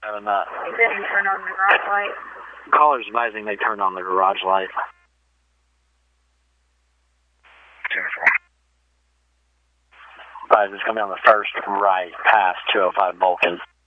having that. They didn't turn on the garage light. Caller's advising they turned on the garage light. 5 is coming on the first right past 205 Vulcan.